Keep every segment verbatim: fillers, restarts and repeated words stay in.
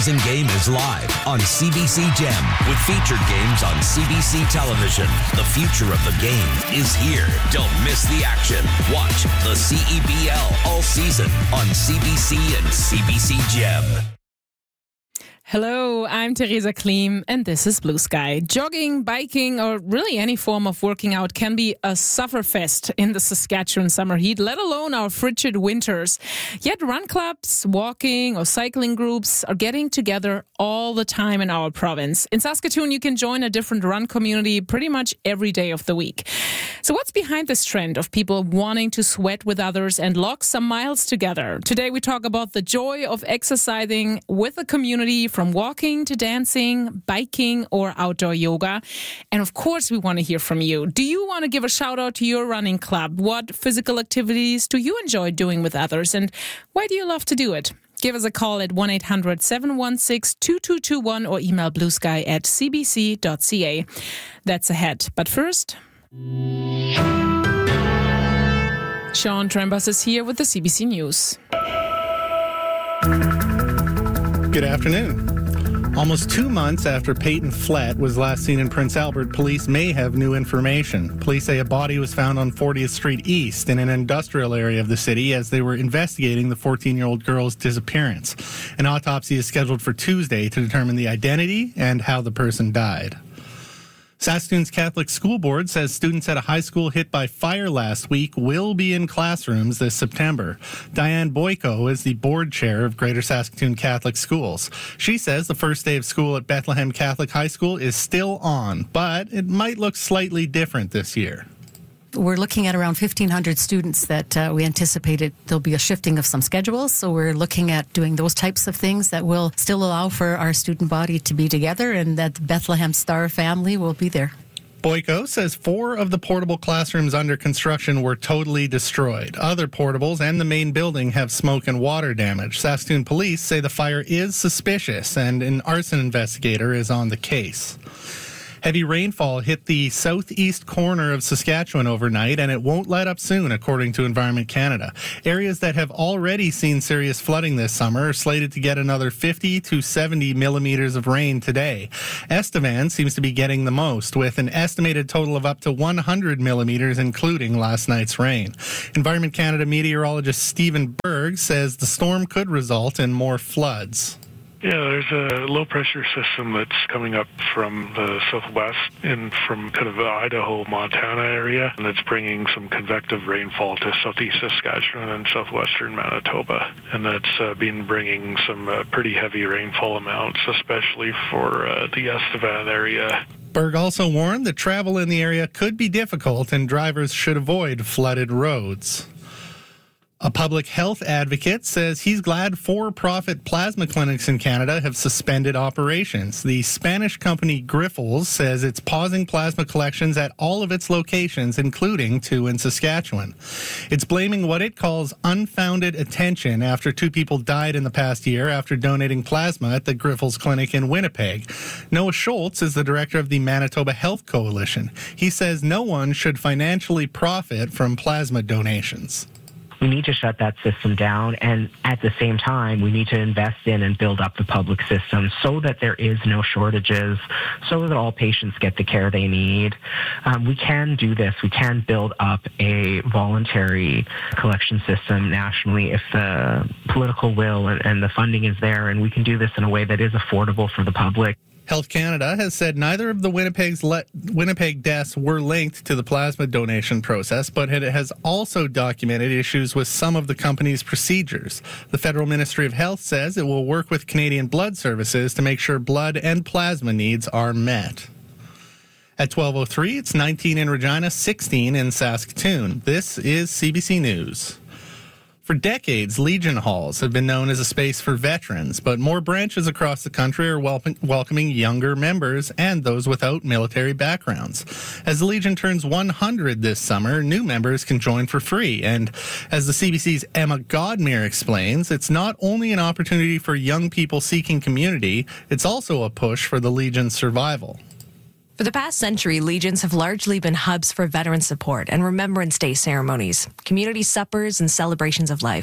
Game is live on C B C Gem with featured games on C B C television. The future of the game is here. Don't miss the action. Watch the C E B L all season on C B C and C B C Gem. Hello, I'm Theresa Kleem, and this is Blue Sky. Jogging, biking, or really any form of working out can be a sufferfest in the Saskatchewan summer heat, let alone our frigid winters. Yet run clubs, walking, or cycling groups are getting together all the time in our province. In Saskatoon, you can join a different run community pretty much every day of the week. So what's behind this trend of people wanting to sweat with others and log some miles together? Today we talk about the joy of exercising with a community, from walking to dancing, biking, or outdoor yoga. And of course, we want to hear from you. Do you want to give a shout out to your running club? What physical activities do you enjoy doing with others? And why do you love to do it? Give us a call at one eight hundred seven one six two two two one or email bluesky at c b c dot c a. That's ahead. But first, Sean Trembus is here with the C B C News. Good afternoon. Almost two months after Peyton Flett was last seen in Prince Albert, police may have new information. Police say a body was found on fortieth Street East in an industrial area of the city as they were investigating the fourteen-year-old girl's disappearance. An autopsy is scheduled for Tuesday to determine the identity and how the person died. Saskatoon's Catholic School Board says students at a high school hit by fire last week will be in classrooms this September. Diane Boyko is the board chair of Greater Saskatoon Catholic Schools. She says the first day of school at Bethlehem Catholic High School is still on, but it might look slightly different this year. We're looking at around fifteen hundred students that uh, we anticipated there'll be a shifting of some schedules. So we're looking at doing those types of things that will still allow for our student body to be together, and that the Bethlehem Star family will be there. Boyko says four of the portable classrooms under construction were totally destroyed. Other portables and the main building have smoke and water damage. Saskatoon police say the fire is suspicious and an arson investigator is on the case. Heavy rainfall hit the southeast corner of Saskatchewan overnight, and it won't let up soon, according to Environment Canada. Areas that have already seen serious flooding this summer are slated to get another fifty to seventy millimeters of rain today. Estevan seems to be getting the most, with an estimated total of up to one hundred millimeters, including last night's rain. Environment Canada meteorologist Stephen Berg says the storm could result in more floods. Yeah, there's a low-pressure system that's coming up from the southwest and from kind of the Idaho, Montana area, and it's bringing some convective rainfall to southeast Saskatchewan and southwestern Manitoba. And that's uh, been bringing some uh, pretty heavy rainfall amounts, especially for uh, the Estevan area. Berg also warned that travel in the area could be difficult and drivers should avoid flooded roads. A public health advocate says he's glad for-profit plasma clinics in Canada have suspended operations. The Spanish company Grifols says it's pausing plasma collections at all of its locations, including two in Saskatchewan. It's blaming what it calls unfounded attention after two people died in the past year after donating plasma at the Grifols clinic in Winnipeg. Noah Schultz is the director of the Manitoba Health Coalition. He says no one should financially profit from plasma donations. We need to shut that system down, and at the same time, we need to invest in and build up the public system so that there is no shortages, so that all patients get the care they need. Um, we can do this. We can build up a voluntary collection system nationally if the political will and, and the funding is there, and we can do this in a way that is affordable for the public. Health Canada has said neither of the Winnipeg's le- Winnipeg deaths were linked to the plasma donation process, but it has also documented issues with some of the company's procedures. The Federal Ministry of Health says it will work with Canadian Blood Services to make sure blood and plasma needs are met. At twelve oh three, it's nineteen in Regina, sixteen in Saskatoon. This is C B C News. For decades, Legion Halls have been known as a space for veterans, but more branches across the country are wel- welcoming younger members and those without military backgrounds. As the Legion turns one hundred this summer, new members can join for free. And as the C B C's Emma Godmere explains, it's not only an opportunity for young people seeking community, it's also a push for the Legion's survival. For the past century, Legions have largely been hubs for veteran support and Remembrance Day ceremonies, community suppers, and celebrations of life.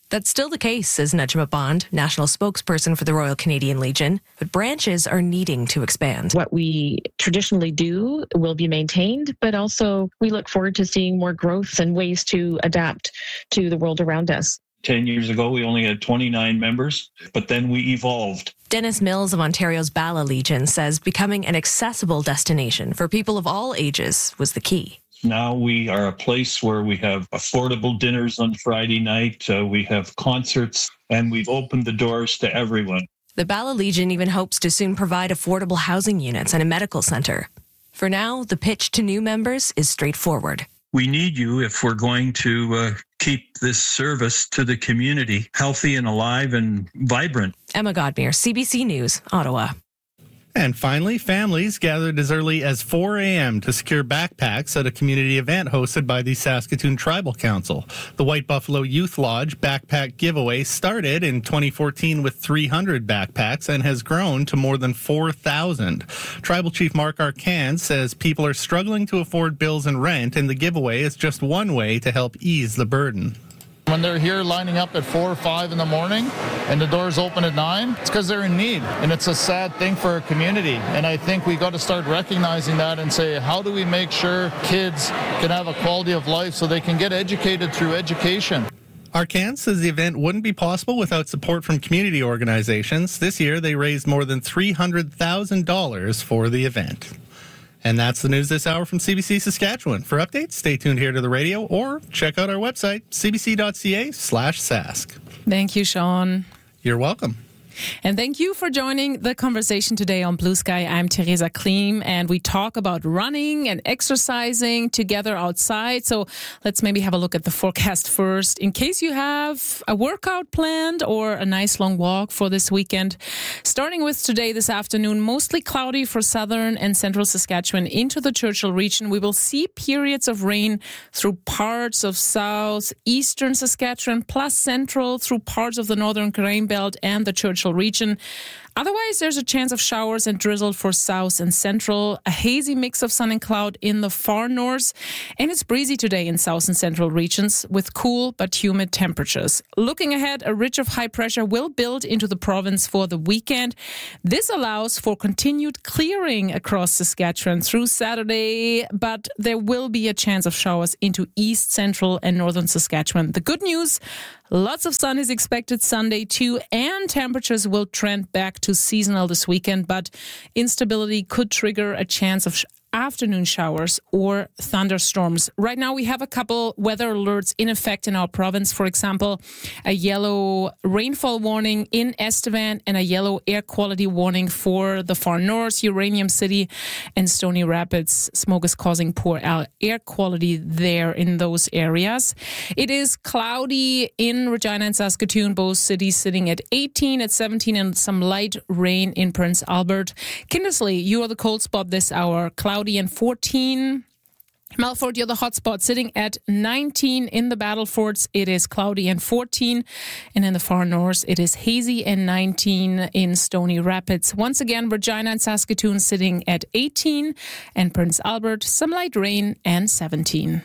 That's still the case, says Najma Bond, national spokesperson for the Royal Canadian Legion, but branches are needing to expand. What we traditionally do will be maintained, but also we look forward to seeing more growth and ways to adapt to the world around us. Ten years ago, we only had twenty-nine members, but then we evolved. Dennis Mills of Ontario's Bala Legion says becoming an accessible destination for people of all ages was the key. Now we are a place where we have affordable dinners on Friday night, uh, we have concerts, and we've opened the doors to everyone. The Bala Legion even hopes to soon provide affordable housing units and a medical center. For now, the pitch to new members is straightforward. We need you if we're going to uh, keep this service to the community healthy and alive and vibrant. Emma Godmere, C B C News, Ottawa. And finally, families gathered as early as four a.m. to secure backpacks at a community event hosted by the Saskatoon Tribal Council. The White Buffalo Youth Lodge backpack giveaway started in twenty fourteen with three hundred backpacks and has grown to more than four thousand. Tribal Chief Mark Arcand says people are struggling to afford bills and rent, and the giveaway is just one way to help ease the burden. When they're here lining up at four or five in the morning and the doors open at nine, it's because they're in need. And it's a sad thing for our community. And I think we got to start recognizing that and say, how do we make sure kids can have a quality of life so they can get educated through education? Arcand says the event wouldn't be possible without support from community organizations. This year, they raised more than three hundred thousand dollars for the event. And that's the news this hour from C B C Saskatchewan. For updates, stay tuned here to the radio or check out our website, c b c dot c a slash sask. Thank you, Sean. You're welcome. And thank you for joining the conversation today on Blue Sky. I'm Teresa Klim, and we talk about running and exercising together outside. So let's maybe have a look at the forecast first. In case you have a workout planned or a nice long walk for this weekend, starting with today this afternoon, mostly cloudy for southern and central Saskatchewan into the Churchill region. We will see periods of rain through parts of southeastern Saskatchewan, plus central through parts of the northern Grain Belt and the Churchill region. Otherwise, there's a chance of showers and drizzle for south and central, a hazy mix of sun and cloud in the far north, and it's breezy today in south and central regions with cool but humid temperatures. Looking ahead, a ridge of high pressure will build into the province for the weekend. This allows for continued clearing across Saskatchewan through Saturday, but there will be a chance of showers into east, central, and northern Saskatchewan. The good news, lots of sun is expected Sunday too, and temperatures will trend back to seasonal this weekend, but instability could trigger a chance of sh- afternoon showers or thunderstorms. Right now, we have a couple weather alerts in effect in our province. For example, a yellow rainfall warning in Estevan and a yellow air quality warning for the far north, Uranium City and Stony Rapids. Smoke is causing poor air quality there in those areas. It is cloudy in Regina and Saskatoon, both cities sitting at eighteen, at seventeen, and some light rain in Prince Albert. Kindersley, you are the cold spot this hour. Cloudy and fourteen. Melfort, you're the hot spot, sitting at nineteen. In the Battlefords, it is cloudy and fourteen. And in the far north, it is hazy and nineteen in Stony Rapids. Once again, Regina and Saskatoon sitting at eighteen. And Prince Albert, some light rain and seventeen.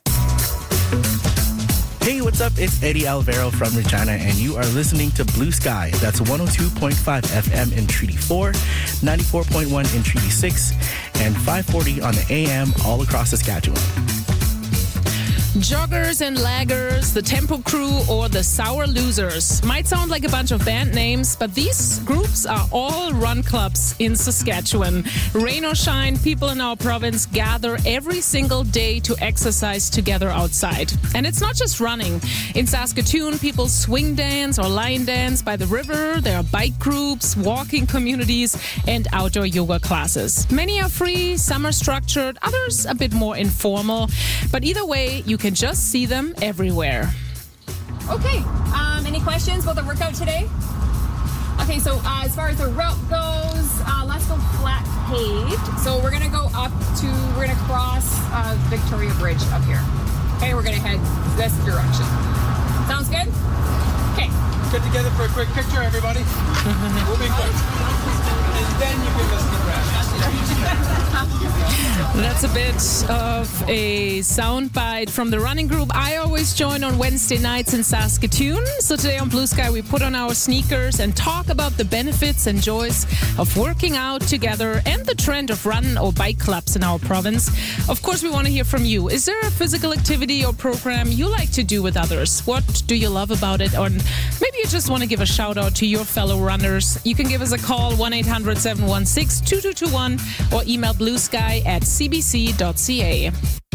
Hey, what's up? It's Eddie Alvaro from Regina, and you are listening to Blue Sky. That's one oh two point five F M in Treaty four, ninety-four point one in Treaty six, and five forty on the A M all across Saskatchewan. Joggers and Laggers, the Tempo Crew, or the Sour Losers. Might sound like a bunch of band names, but these groups are all run clubs in Saskatchewan. Rain or shine, people in our province gather every single day to exercise together outside. And it's not just running. In Saskatoon, people swing dance or line dance by the river. There are bike groups, walking communities, and outdoor yoga classes. Many are free, some are structured, others a bit more informal. But either way, you can just see them everywhere. Okay, um, any questions about the workout today? Okay, so uh, as far as the route goes, uh, let's go flat paved. So we're gonna go up to, we're gonna cross uh, Victoria Bridge up here. Okay, we're gonna head this direction. Sounds good? Okay. Get together for a quick picture, everybody. We'll be quick. And then you can listen to rap. That's That's a bit of a soundbite from the running group I always join on Wednesday nights in Saskatoon. So today on Blue Sky, we put on our sneakers and talk about the benefits and joys of working out together and the trend of run or bike clubs in our province. Of course, we want to hear from you. Is there a physical activity or program you like to do with others? What do you love about it? Or maybe you just want to give a shout out to your fellow runners. You can give us a call, one eight hundred seven one six two two two one, or email bluesky at c b c dot c a.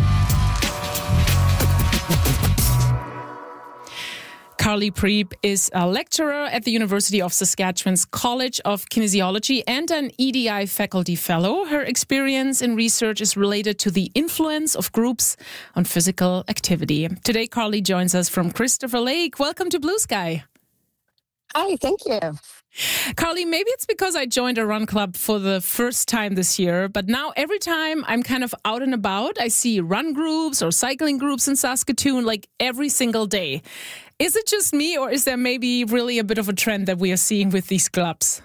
Carly Preeb is a lecturer at the University of Saskatchewan's College of Kinesiology and an E D I faculty fellow. Her experience in research is related to the influence of groups on physical activity. Today, Carly joins us from Christopher Lake. Welcome to Blue Sky. Hi, thank you. Carly, maybe it's because I joined a run club for the first time this year, but now every time I'm kind of out and about, I see run groups or cycling groups in Saskatoon like every single day. Is it just me, or is there maybe really a bit of a trend that we are seeing with these clubs?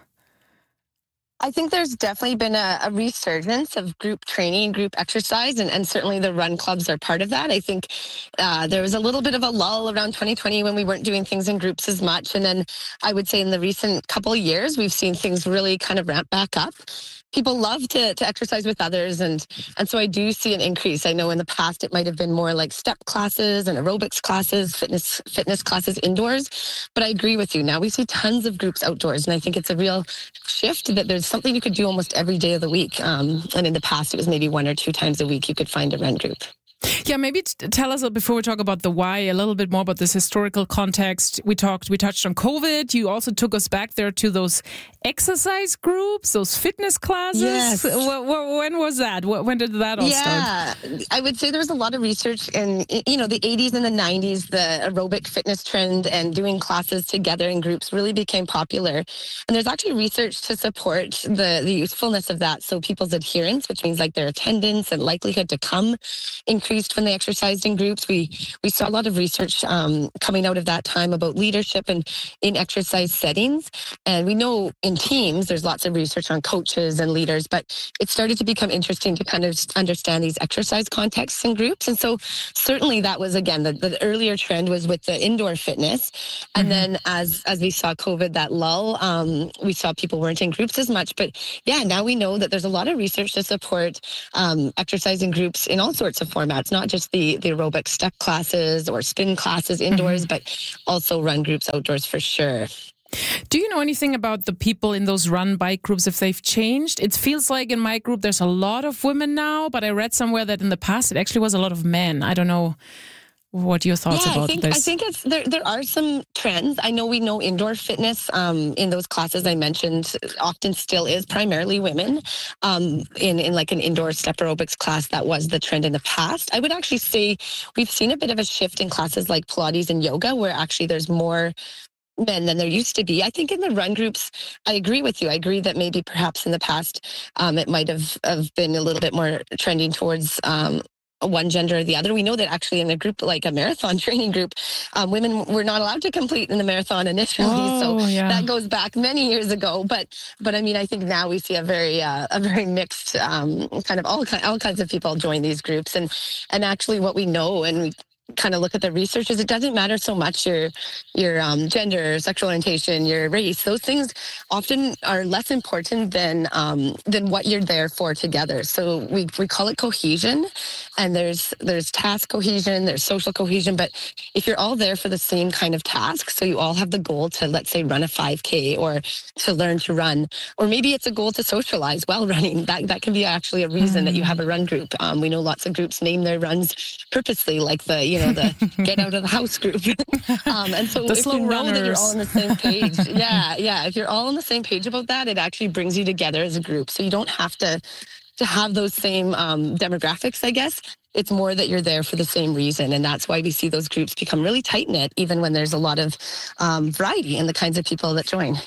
I think there's definitely been a, a resurgence of group training, group exercise, and, and certainly the run clubs are part of that. I think uh, there was a little bit of a lull around twenty twenty when we weren't doing things in groups as much. And then I would say in the recent couple of years, we've seen things really kind of ramp back up. People love to, to exercise with others, and and so I do see an increase. I know in the past it might have been more like step classes and aerobics classes, fitness fitness classes indoors, but I agree with you. Now we see tons of groups outdoors, and I think it's a real shift that there's something you could do almost every day of the week. Um, and in the past, it was maybe one or two times a week you could find a run group. Yeah, maybe t- tell us, before we talk about the why, a little bit more about this historical context. We talked, we touched on COVID. You also took us back there to those exercise groups, those fitness classes. Yes. W- w- when was that? When did that all yeah, start? Yeah, I would say there was a lot of research in, you know, the eighties and the nineties. The aerobic fitness trend and doing classes together in groups really became popular. And there's actually research to support the, the usefulness of that. So people's adherence, which means like their attendance and likelihood to come, increased when they exercised in groups. We we saw a lot of research um, coming out of that time about leadership and in exercise settings. And we know in teams, there's lots of research on coaches and leaders, but it started to become interesting to kind of understand these exercise contexts in groups. And so certainly that was, again, the, the earlier trend was with the indoor fitness. And mm-hmm. then as, as we saw COVID, that lull, um, we saw people weren't in groups as much. But yeah, now we know that there's a lot of research to support um, exercise in groups in all sorts of formats, not just the, the aerobic step classes or spin classes indoors, mm-hmm. but also run groups outdoors for sure. Do you know anything about the people in those run bike groups, if they've changed? It feels like in my group there's a lot of women now, but I read somewhere that in the past it actually was a lot of men. I don't know what your thoughts yeah, about I think, this. I think it's there. There are some trends. I know we know indoor fitness um, in those classes I mentioned often still is primarily women. Um, in in like an indoor step aerobics class, that was the trend in the past. I would actually say we've seen a bit of a shift in classes like Pilates and yoga, where actually there's more men than there used to be. I think in the run groups, I agree with you. I agree that maybe perhaps in the past um, it might have, have been a little bit more trending towards um, one gender or the other. We know that actually in a group like a marathon training group, um, women were not allowed to complete in the marathon initially. Oh, so yeah. that goes back many years ago. But but I mean, I think now we see a very uh, a very mixed um, kind of all all kinds of people join these groups, and and actually what we know and we kind of look at the research is it doesn't matter so much your your um, gender, sexual orientation, your race. Those things often are less important than um, than what you're there for together. So we we call it cohesion, and there's there's task cohesion, there's social cohesion. But if you're all there for the same kind of task, so you all have the goal to, let's say, run a five K or to learn to run, or maybe it's a goal to socialize while running. That that can be actually a reason mm-hmm. that you have a run group. Um, we know lots of groups name their runs purposely, like the you know. the get out of the house group. um, and so the if you know runners. that you're all on the same page, yeah, yeah, if you're all on the same page about that, it actually brings you together as a group. So you don't have to, to have those same um, demographics, I guess. It's more that you're there for the same reason. And that's why we see those groups become really tight-knit, even when there's a lot of um, variety in the kinds of people that join.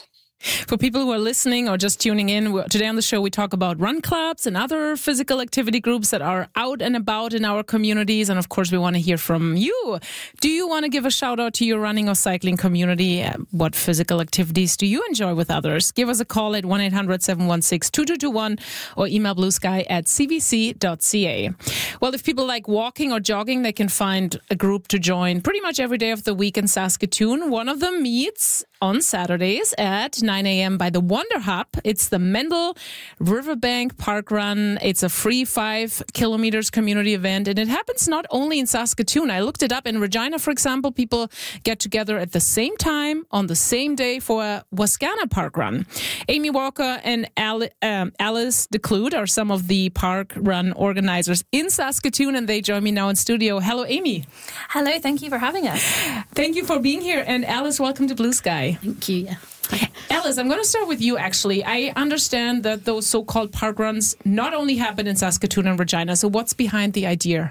For people who are listening or just tuning in, today on the show we talk about run clubs and other physical activity groups that are out and about in our communities. And of course, we want to hear from you. Do you want to give a shout out to your running or cycling community? What physical activities do you enjoy with others? Give us a call at one eight hundred seven one six two two two one or email bluesky at c b c dot c a. Well, if people like walking or jogging, they can find a group to join pretty much every day of the week in Saskatoon. One of them meets on Saturdays at nine a.m. by the Wonder Hub. It's the Mendel Riverbank Park Run. It's a free five kilometers community event, and it happens not only in Saskatoon. I looked it up. In Regina, for example, people get together at the same time on the same day for a Wascana Park Run. Amy Walker and Ali, um, Alice DeClude are some of the Park Run organizers in Saskatoon, and they join me now in studio. Hello, Amy. Hello, thank you for having us. Thank you for being here. And Alice, welcome to Blue Sky. Thank you. Yeah. Alice, I'm going to start with you, actually. I understand that those so-called park runs not only happen in Saskatoon and Regina. So what's behind the idea?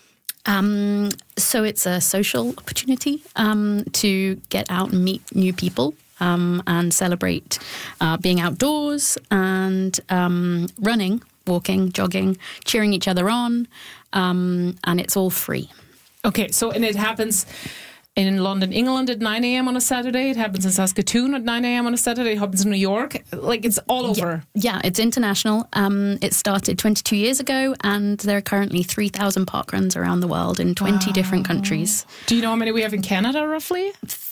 Um, so it's a social opportunity um, to get out and meet new people um, and celebrate uh, being outdoors and um, running, walking, jogging, cheering each other on. Um, and it's all free. Okay, so and it happens in London, England at nine a.m. on a Saturday. It happens in Saskatoon at nine a.m. on a Saturday. It happens in New York. Like, it's all over. Yeah, yeah, it's international. Um, it started twenty-two years ago, and there are currently three thousand park runs around the world in twenty wow. different countries. Do you know how many we have in Canada, roughly?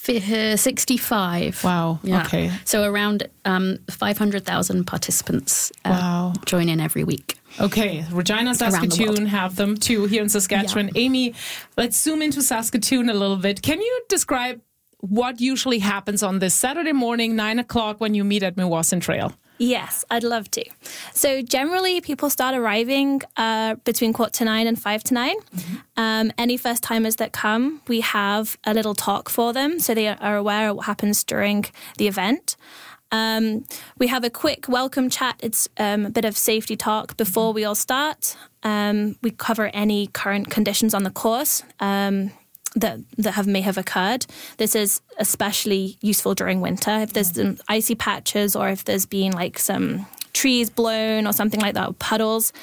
F- sixty-five. Wow, yeah. Okay. So around um, five hundred thousand participants uh, wow. join in every week. Okay, Regina, Saskatoon have them too here in Saskatchewan. Yeah. Amy, let's zoom into Saskatoon a little bit. Can you describe what usually happens on this Saturday morning, nine o'clock, when you meet at Meewasin Trail? Yes, I'd love to. So generally, people start arriving uh, between quarter to nine and five to nine. Mm-hmm. Um, any first timers that come, we have a little talk for them so they are aware of what happens during the event. Um, we have a quick welcome chat. It's um, a bit of safety talk before we all start. Um, we cover any current conditions on the course um, that that have may have occurred. This is especially useful during winter. If there's some icy patches or if there's been like some trees blown or something like that, or puddles.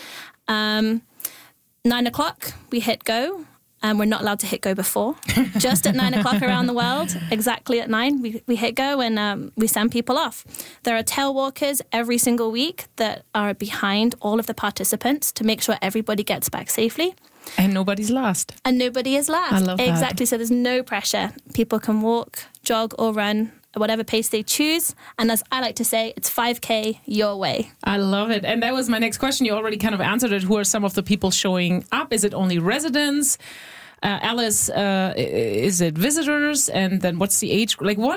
Um, nine o'clock, we hit go. And um, we're not allowed to hit go before. Just at nine o'clock around the world, exactly at nine, we, we hit go and um, we send people off. There are tail walkers every single week that are behind all of the participants to make sure everybody gets back safely. And nobody's lost. And nobody is last. I love that. Exactly. So there's no pressure. People can walk, jog, or run at whatever pace they choose. And as I like to say, it's five K your way. I love it. And that was my next question. You already kind of answered it. Who are some of the people showing up? Is it only residents? Uh, Alice, uh, is it visitors? And then what's the age? Like, what